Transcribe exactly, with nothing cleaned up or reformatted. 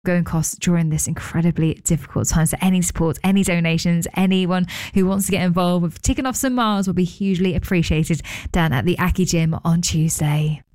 ongoing costs during this incredibly difficult time. So any support, any donations, anyone who wants to get involved with ticking off some miles will be hugely appreciated down at the Aki Gym on Tuesday.